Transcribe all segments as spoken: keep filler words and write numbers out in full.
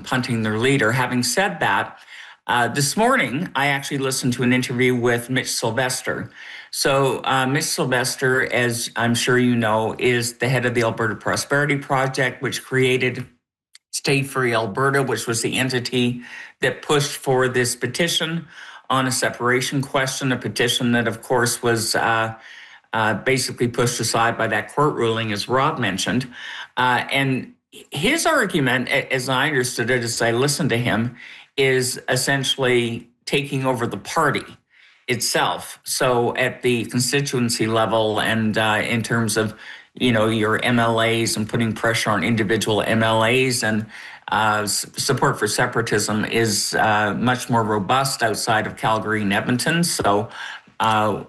and punting their leader. Having said that, uh, this morning I actually listened to an interview with Mitch Sylvester. So uh, Mitch Sylvester, as I'm sure you know, is the head of the Alberta Prosperity Project, which created State Free Alberta, which was the entity that pushed for this petition on a separation question, a petition that, of course, was uh, uh, basically pushed aside by that court ruling, as Rob mentioned. Uh, and his argument, as I understood it, as I listened to him, is essentially taking over the party itself. So at the constituency level and uh, in terms of, you know, your M L As and putting pressure on individual M L As, and uh, support for separatism is uh, much more robust outside of Calgary and Edmonton. So uh,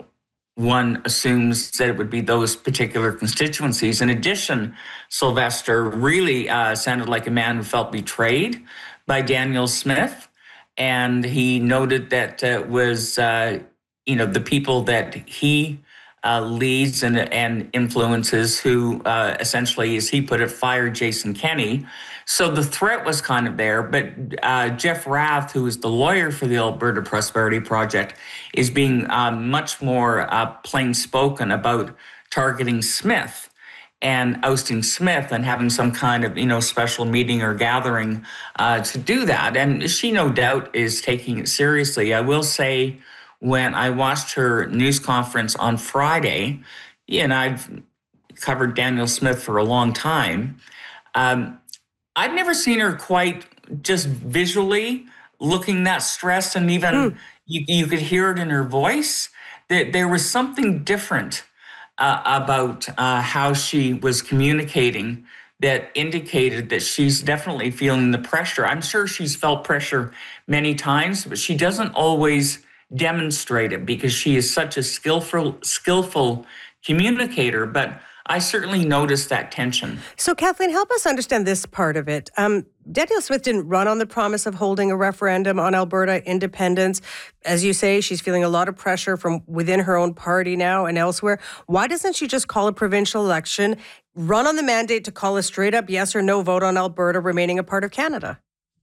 one assumes that it would be those particular constituencies. In addition, Sylvester really uh, sounded like a man who felt betrayed by Danielle Smith. And he noted that it was, uh, you know, the people that he uh, leads and, and influences who uh, essentially, as he put it, fired Jason Kenney. So the threat was kind of there. But uh, Jeff Rath, who is the lawyer for the Alberta Prosperity Project, is being uh, much more uh, plain spoken about targeting Smith and ousting Smith and having some kind of, you know, special meeting or gathering uh, to do that. And she no doubt is taking it seriously. I will say, when I watched her news conference on Friday, and I've covered Danielle Smith for a long time, um, I've never seen her quite just visually looking that stressed, and even mm. you, you could hear it in her voice. That there was something different Uh, about uh, how she was communicating that indicated that she's definitely feeling the pressure. I'm sure she's felt pressure many times, but she doesn't always demonstrate it because she is such a skillful, skillful communicator. But I certainly noticed that tension. So, Kathleen, help us understand this part of it. Um, Danielle Smith didn't run on the promise of holding a referendum on Alberta independence. As you say, she's feeling a lot of pressure from within her own party now and elsewhere. Why doesn't she just call a provincial election, run on the mandate to call a straight up yes or no vote on Alberta remaining a part of Canada?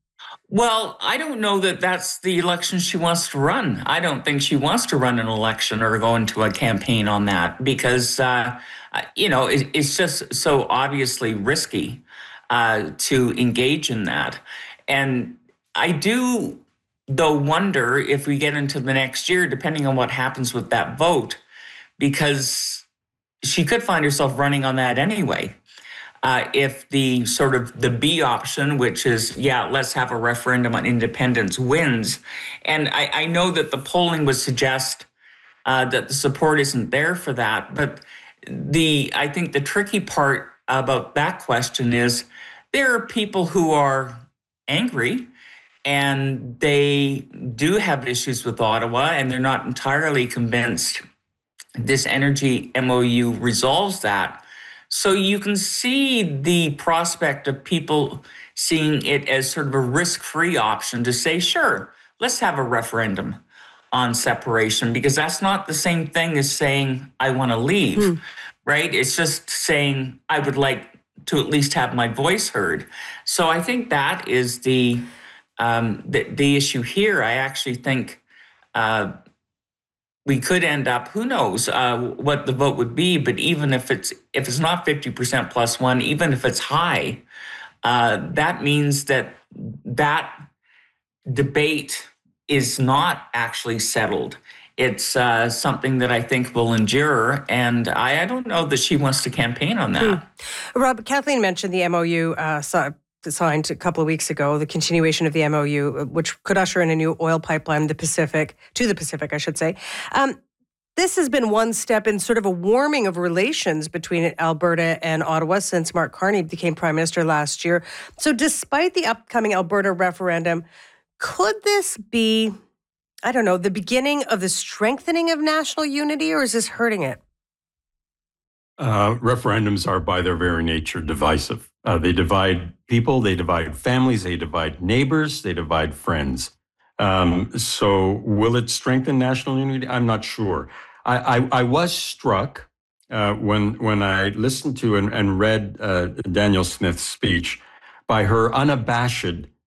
Well, I don't know that that's the election she wants to run. I don't think she wants to run an election or go into a campaign on that because, uh, you know, it, it's just so obviously risky uh, to engage in that. And I do, though, wonder if we get into the next year, depending on what happens with that vote, because she could find herself running on that anyway. Uh, if the sort of the B option, which is, yeah, let's have a referendum on independence, wins. And I, I know that the polling would suggest uh, that the support isn't there for that. But the I think the tricky part about that question is there are people who are angry and they do have issues with Ottawa and they're not entirely convinced this energy M O U resolves that. So you can see the prospect of people seeing it as sort of a risk-free option to say, sure, let's have a referendum on separation, because that's not the same thing as saying, I want to leave, hmm. right? It's just saying, I would like to at least have my voice heard. So I think that is the um, the, the issue here. I actually think uh, we could end up, who knows uh, what the vote would be, but even if it's if it's not fifty percent plus one, even if it's high, uh, that means that that debate is not actually settled. It's uh, something that I think will endure, and I, I don't know that she wants to campaign on that. Hmm. Rob, Kathleen mentioned the M O U uh, signed a couple of weeks ago, the continuation of the M O U, which could usher in a new oil pipeline in the Pacific, to the Pacific, I should say. Um, this has been one step in sort of a warming of relations between Alberta and Ottawa since Mark Carney became Prime Minister last year. So despite the upcoming Alberta referendum, could this be, I don't know, the beginning of the strengthening of national unity, or is this hurting it? Uh, referendums are by their very nature divisive. Uh, they divide people, they divide families, they divide neighbors, they divide friends. Um, so will it strengthen national unity? I'm not sure. I, I, I was struck uh, when when I listened to and, and read uh, Danielle Smith's speech by her unabashed